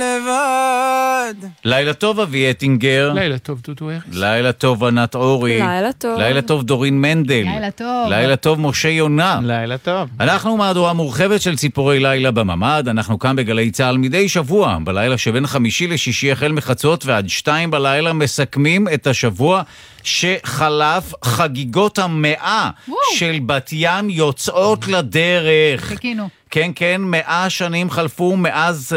לבד. לילה טוב אבי אטינגר. לילה טוב דודו ארץ. לילה טוב ענת אורי. לילה טוב. לילה טוב דורין מנדל. לילה טוב. לילה טוב משה יונה. לילה טוב. אנחנו מהדורה מורחבת של ציפורי לילה בממד. אנחנו כאן בגלי צהל מדי שבוע, בלילה שבין חמישי לשישי החל מחצות ועד 2 בלילה מסכמים את השבוע שחלף. חגיגות 100 של בת ים יוצאות לדרך. חיכינו. כן, כן, 100 שנים חלפו מאז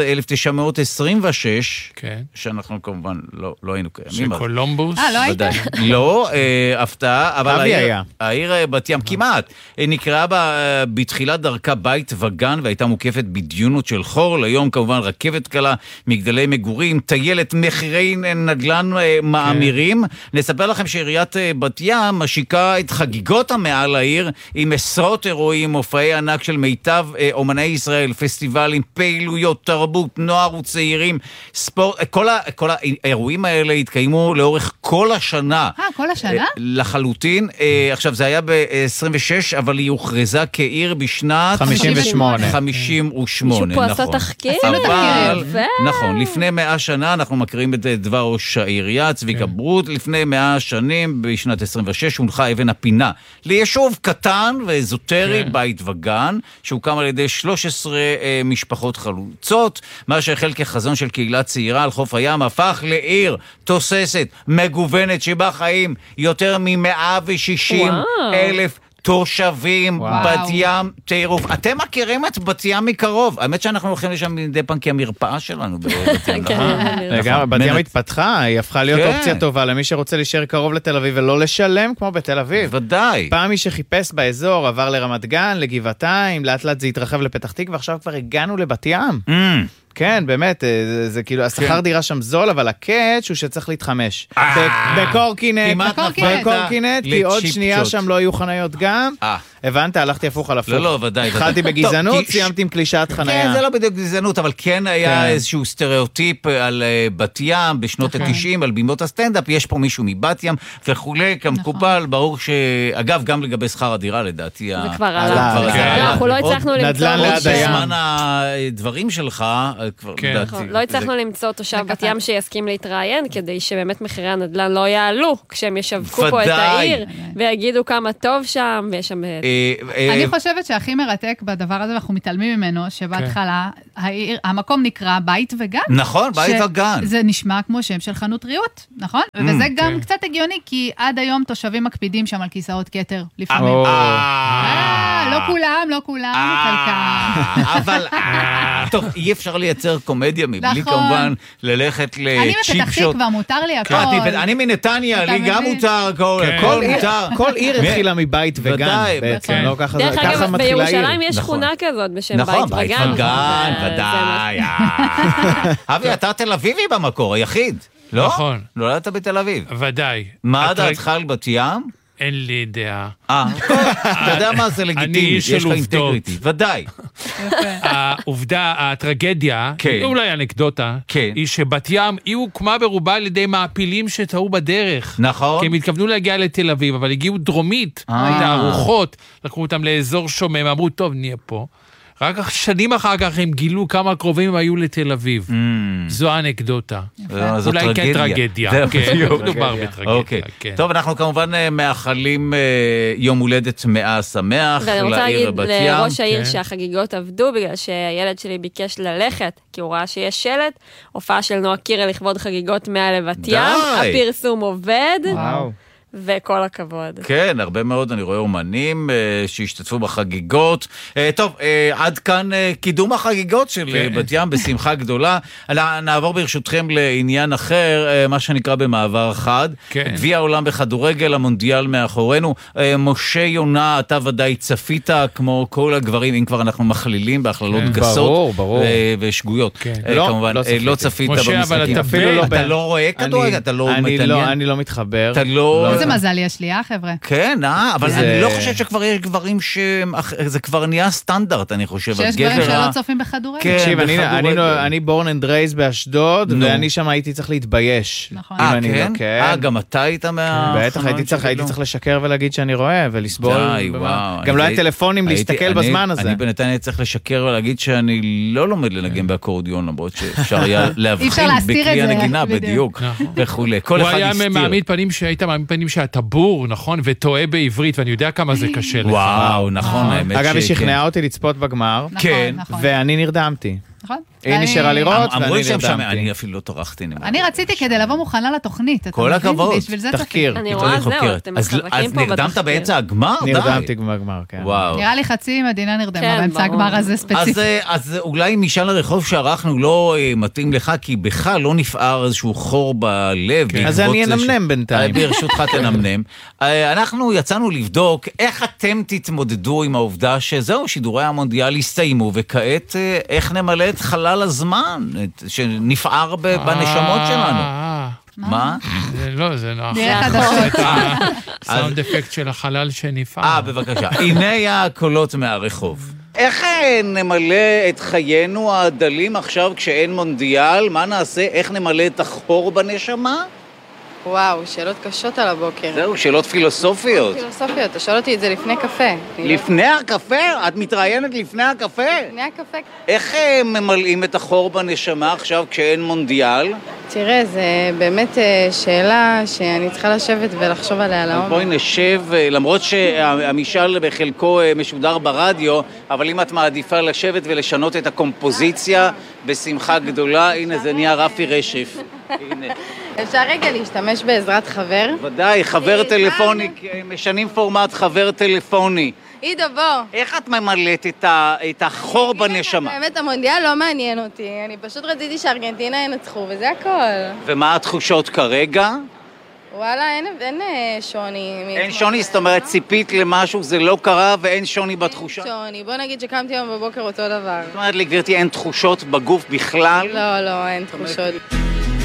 1926, כן. שאנחנו כמובן לא היינו קיימים. של קולומבוס. לא היית? לא, הפתעה, אבל אבי היה. העיר בת ים כמעט נקראה בתחילת דרכה בית וגן, והייתה מוקפת בדיונות של חול. היום כמובן רכבת קלה, מגדלי מגורים, טיילת, מחירי נדל"ן מאמירים. נספר לכם שעיריית בת ים משיקה את חגיגות 100 לעיר, עם עשרות אירועים, מופעי ענק של מיטב אומני ישראל, פסטיבלים, פעילויות, תרבות, נוער וצעירים, ספורט, כל האירועים האלה התקיימו לאורך כל השנה. כל השנה? לחלוטין. עכשיו, זה היה ב-26, אבל היא הוכרזה כעיר בשנת 58. 58, מישהו פה עשה תחקיר? אבל, נכון, לפני 100 שנה, אנחנו מכירים את דבר ראש העירייה, צביקה ברוט, לפני 100 שנים, בשנת 26, הונחה אבן הפינה ליישוב קטן ואזוטרי, בית וגן, שהוקם על ידי 13 משפחות חלוצות. מה שהחל כחזון של קהילה צעירה על חוף הים הפך לעיר תוססת, מגוונת, שבה חיים יותר מ-160,000 תושבים. בת ים טירוף. אתם מכירים את בת ים מקרוב? האמת שאנחנו הולכים לשם מדי פעם כי המרפאה שלנו בבת ים. וגם בת ים התפתחה, היא הפכה להיות אופציה טובה למי שרוצה להישאר קרוב לתל אביב ולא לשלם כמו בתל אביב. ודאי. פעם מי שחיפש באזור עבר לרמת גן, לגבעתיים, לאט לאט זה התרחב לפתח תקווה, ועכשיו כבר הגענו לבת ים. כן, באמת, זה כאילו, השכר דירה שם זול, אבל הקאץ' הוא שצריך להתחמש. בקורקינט, כי עוד שנייה שם לא יהיו חניות גם. הבנת, הלכתי הפוך על הפוך. לא, ודאי. התחלתי בגזענות, סיימתי עם קלישת חניה. כן, זה לא בדיוק גזענות, אבל כן היה איזשהו סטריאוטיפ על בת ים בשנות ה-90, על בימות הסטנדאפ, יש פה מישהו מבת ים וכולי, כמקופל, ברור אגב, גם לגבי שכר הדירה, לדעתי. זה כבר עלה. אנחנו לא הצלחנו למצוא. בזמן הדברים שלך, לא הצלחנו למצוא תושב בת ים שיסכים להתראיין, כדי שבאמת מחירי הנדל"ן לא יעלו, כשהם ישווקו פה את העיר, ויגידו כמה טוב שם, ויש שם... אני חושבת שהכי מרתק בדבר הזה, ואנחנו מתעלמים ממנו, שבהתחלה המקום נקרא בית וגן. נכון, בית וגן. זה נשמע כמו שם של חנות ריהוט, נכון? וזה גם קצת הגיוני, כי עד היום תושבים מקפידים שם על כיסאות כתר, לפעמים. לא כולם, חלקם. אבל, טוב, אי אפשר לייצר קומדיה מבלי כמובן ללכת לצ'יפ אני מפתח תקווה, מותר לי הכל. אני מנתניה, לי גם מותר, כל עיר התחילה מבית וגן. בעצם, לא ככה דרך מתחילה אגב, בירושלים יש שכונה כזאת בשם בית וגן. נכון, בית וגן, ודאי. אבי, אתה תל אביבי במקור, היחיד, לא? נכון. נולדת בתל אביב. ודאי. מה דעתך על בת ים? אין לי דעה. אתה יודע מה זה לגיטימי, יש לך אינטגריטי. ודאי. העובדה, הטרגדיה, אולי אנקדוטה, היא שבת ים היא הוקמה ברובה על ידי מעפילים שטעו בדרך. נכון. כי הם התכוונו להגיע לתל אביב, אבל הגיעו דרומית, את הארוחות, לקחו אותם לאזור שומם, אמרו, טוב, נהיה פה. רק שנים אחר כך הם גילו כמה קרובים הם היו לתל אביב. זו האנקדוטה. אולי כן טרגדיה. מדובר בטרגדיה. טוב, אנחנו כמובן מאחלים יום הולדת 100 שמח לעיר בת ים. ואני רוצה להגיד לראש העיר שהחגיגות עבדו, בגלל שהילד שלי ביקש ללכת, כי הוא ראה שיש שלט, הופעה של נועה קירל לכבוד חגיגות 100 לבת ים. הפרסום עובד. וואו. וכל הכבוד. כן, הרבה מאוד, אני רואה אומנים שהשתתפו בחגיגות. טוב, עד כאן קידום החגיגות של בת ים בשמחה גדולה. נעבור ברשותכם לעניין אחר, מה שנקרא במעבר חד. גביע העולם בכדורגל, המונדיאל מאחורינו. משה יונה, אתה ודאי צפית כמו כל הגברים, אם כבר אנחנו מכלילים בהכללות גסות ושגויות. כמובן, לא צפית במשחקים. משה, אבל אתה לא רואה כדורגל, אתה לא... אני לא מתחבר. אתה לא... איזה מזל יש לי, חבר'ה? כן, אבל אני לא חושב שכבר יש גברים זה כבר נהיה סטנדרט, אני חושב. שיש גברים שלא צופים בכדורגל. תקשיב, אני בורן אנד רייז באשדוד, ואני שם הייתי צריך להתבייש. נכון. כן? גם אתה היית בטח, הייתי צריך לשקר ולהגיד שאני רואה, ולסבול. די, וואו. גם לא היה טלפונים להסתכל בזמן הזה. אני בינתיים הייתי צריך לשקר ולהגיד שאני לא לומד לנגן באקורדיון, למרות שאפשר היה להבחין בכלי הנגינה, בדיוק, וכולי. כל אחד הסתיר. הוא היה מעמיד פנים שהיית מעמיד פנים שאתה בור, נכון? וטועה בעברית, ואני יודע כמה זה קשה לך. וואו, נכון, האמת אגב, היא שכנעה אותי לצפות בגמר. כן. ואני נרדמתי. נכון. היא נשארה לראות, ואני נרדמתי. אני אפילו לא טרחתי. אני רציתי כדי לבוא מוכנה לתוכנית. כל הכבוד. תחקיר. אני רואה זהו, אתם מחזקים פה בתחקיר. אז נרדמת באמצע הגמר? נרדמתי בגמר, כן. וואו. נראה לי חצי מדינה נרדמה באמצע הגמר הזה ספציפי. אז אולי משאל הרחוב שערכנו לא מתאים לך, כי בך לא נפער איזשהו חור בלב. אז אני אנמנם בינתיים. ברשותך תנמנם. אנחנו יצאנו לבדוק איך אתם תתמודדו עם העובדה שזהו, שידורי המונדיאל הסתיימו, וכעת איך נמלא את חלל הזמן, שנפער בנשמות שלנו. מה? לא, זה נכון. נראה חדשות. הסאונד אפקט של החלל שנפער. בבקשה. הנה הקולות מהרחוב. איך נמלא את חיינו הדלים עכשיו כשאין מונדיאל? מה נעשה? איך נמלא את החור בנשמה? וואו, שאלות קשות על הבוקר. זהו, שאלות פילוסופיות. פילוסופיות, אתה שואל אותי את זה לפני קפה. לפני הקפה? את מתראיינת לפני הקפה? לפני הקפה. איך ממלאים את החור בנשמה עכשיו כשאין מונדיאל? תראה, זה באמת שאלה שאני צריכה לשבת ולחשוב עליה לעומק. בואי נשב, למרות שהמשאל בחלקו משודר ברדיו, אבל אם את מעדיפה לשבת ולשנות את הקומפוזיציה בשמחה גדולה, הנה זה נהיה רפי רשף. הנה. אפשר רגע להשתמש בעזרת חבר? ודאי, חבר טלפוני, משנים פורמט חבר טלפוני. עידו, בוא. איך את ממלאת את החור בנשמה? באמת, המונדיאל לא מעניין אותי. אני פשוט רציתי שארגנטינה ינצחו, וזה הכל. ומה התחושות כרגע? וואלה, אין שוני. אין שוני, זאת אומרת, ציפית למשהו, זה לא קרה, ואין שוני בתחושה? אין שוני. בוא נגיד שקמתי היום בבוקר אותו דבר. זאת אומרת, לגברתי, אין תחושות בגוף בכלל? לא, אין תחושות.